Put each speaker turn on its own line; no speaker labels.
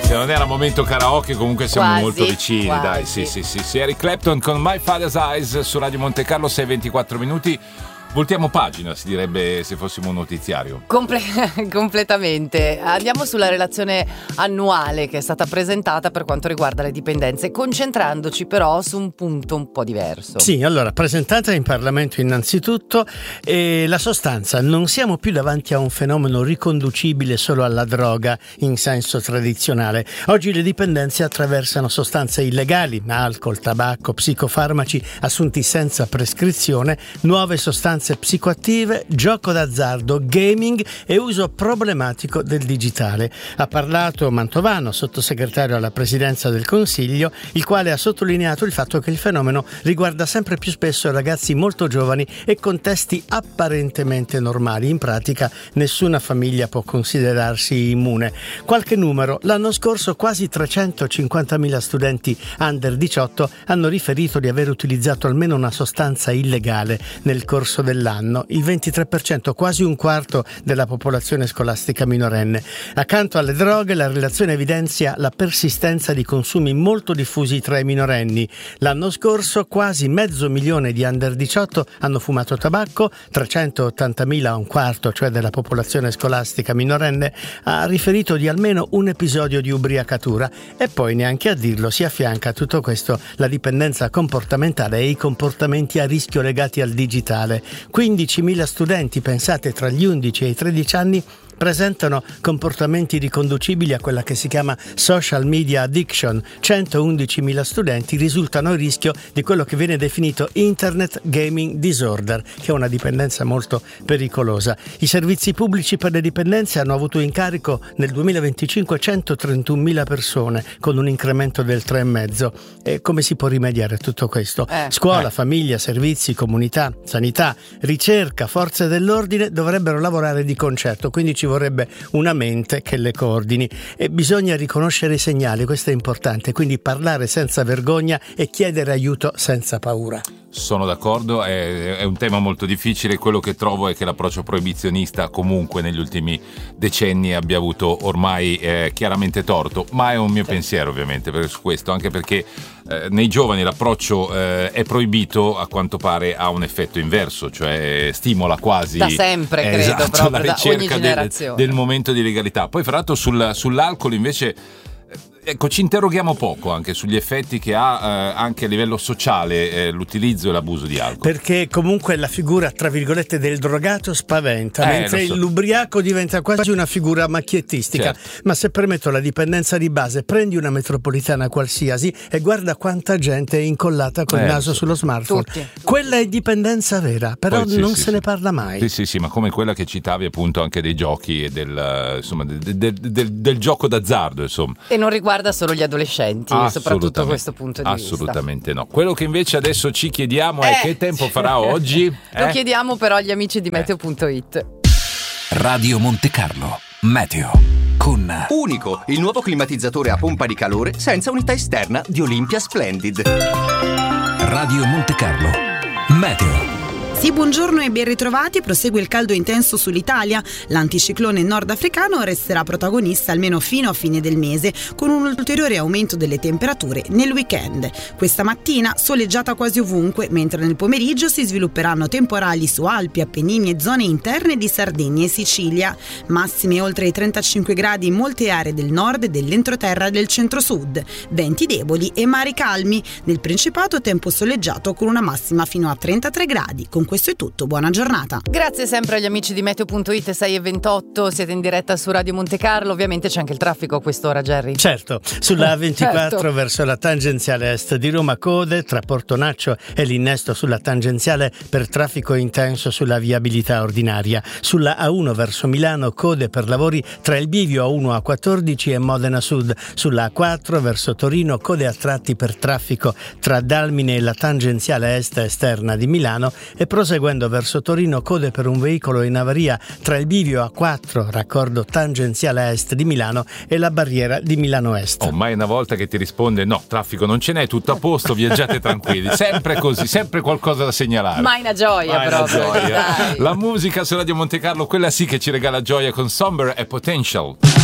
se non era momento karaoke, comunque siamo
Quasi,
molto vicini,
quasi.
dai, sì. Eric Clapton con My Father's Eyes su Radio Monte Carlo, 6:24 minuti. Voltiamo pagina, si direbbe se fossimo un notiziario.
Completamente. Andiamo sulla relazione annuale che è stata presentata per quanto riguarda le dipendenze, concentrandoci però su un punto un po' diverso.
Sì, allora, presentata in Parlamento innanzitutto, la sostanza: non siamo più davanti a un fenomeno riconducibile solo alla droga in senso tradizionale. Oggi le dipendenze attraversano sostanze illegali, alcol, tabacco, psicofarmaci assunti senza prescrizione, nuove sostanze psicoattive, gioco d'azzardo, gaming e uso problematico del digitale. Ha parlato Mantovano, sottosegretario alla Presidenza del Consiglio, il quale ha sottolineato il fatto che il fenomeno riguarda sempre più spesso ragazzi molto giovani e contesti apparentemente normali. In pratica nessuna famiglia può considerarsi immune. Qualche numero: l'anno scorso quasi 350.000 studenti under 18 hanno riferito di aver utilizzato almeno una sostanza illegale nel corso dell'anno, il 23%, quasi un quarto della popolazione scolastica minorenne. Accanto alle droghe, la relazione evidenzia la persistenza di consumi molto diffusi tra i minorenni. L'anno scorso quasi 500.000 di under 18 hanno fumato tabacco, 380.000, un quarto, cioè della popolazione scolastica minorenne, ha riferito di almeno un episodio di ubriacatura. E poi, neanche a dirlo, si affianca a tutto questo la dipendenza comportamentale e i comportamenti a rischio legati al digitale. 15.000 studenti, pensate, tra gli 11 e i 13 anni, presentano comportamenti riconducibili a quella che si chiama social media addiction. 111.000 studenti risultano a rischio di quello che viene definito internet gaming disorder, che è una dipendenza molto pericolosa. I servizi pubblici per le dipendenze hanno avuto in carico nel 2025 131.000 persone, con un incremento del 3,5. E come si può rimediare a tutto questo? Scuola, famiglia, servizi, comunità, sanità, ricerca, forze dell'ordine dovrebbero lavorare di concerto, quindi ci vorrebbe una mente che le coordini e bisogna riconoscere i segnali, questo è importante, quindi parlare senza vergogna e chiedere aiuto senza paura.
Sono d'accordo, è un tema molto difficile. Quello che trovo è che l'approccio proibizionista comunque negli ultimi decenni abbia avuto ormai chiaramente torto, ma è un mio pensiero ovviamente su questo, anche perché nei giovani l'approccio è proibito, a quanto pare ha un effetto inverso, cioè stimola quasi
da sempre, credo,
esatto,
proprio
la ricerca del momento di legalità. Poi fra l'altro sull'alcol invece, ecco, ci interroghiamo poco anche sugli effetti che ha anche a livello sociale l'utilizzo e l'abuso di alcol.
Perché comunque la figura, tra virgolette, del drogato spaventa, mentre l'ubriaco diventa quasi una figura macchiettistica.
Certo.
Ma se permetto la dipendenza di base, prendi una metropolitana qualsiasi e guarda quanta gente è incollata col naso sullo smartphone. Tutti. Quella è dipendenza vera, però
poi,
non se ne parla mai.
Sì, ma come quella che citavi appunto anche dei giochi e del gioco d'azzardo, insomma.
E non riguarda solo gli adolescenti, soprattutto a questo punto di vista.
Assolutamente no. Quello che invece adesso ci chiediamo è che tempo farà oggi?
Lo chiediamo però agli amici di Meteo.it.
Radio Monte Carlo Meteo con
Unico, il nuovo climatizzatore a pompa di calore senza unità esterna di Olympia Splendid.
Radio Monte Carlo Meteo.
Sì, buongiorno e ben ritrovati. Prosegue il caldo intenso sull'Italia. L'anticiclone nordafricano resterà protagonista almeno fino a fine del mese, con un ulteriore aumento delle temperature nel weekend. Questa mattina soleggiata quasi ovunque, mentre nel pomeriggio si svilupperanno temporali su Alpi, Appennini e zone interne di Sardegna e Sicilia. Massime oltre i 35 gradi in molte aree del nord e dell'entroterra del centro-sud. Venti deboli e mari calmi. Nel Principato tempo soleggiato con una massima fino a 33 gradi. Con questo è tutto, buona giornata.
Grazie sempre agli amici di Meteo.it, 6:28, siete in diretta su Radio Monte Carlo. Ovviamente c'è anche il traffico a quest'ora, Gerry.
Certo, sulla A24
certo.
Verso la tangenziale est di Roma, code tra Portonaccio e l'innesto sulla tangenziale per traffico intenso sulla viabilità ordinaria. Sulla A1 verso Milano, code per lavori tra il bivio A1 A14 e Modena Sud. Sulla A4 verso Torino, code a tratti per traffico tra Dalmine e la tangenziale est esterna di Milano, e proseguendo verso Torino, code per un veicolo in avaria tra il bivio A4, raccordo tangenziale est di Milano, e la barriera di Milano Est.
Mai una volta che ti risponde no, traffico non ce n'è, tutto a posto, viaggiate tranquilli. Sempre così, sempre qualcosa da segnalare.
Mai una gioia, proprio.
La musica su Radio Monte Carlo, quella sì che ci regala gioia con Somber e Potential.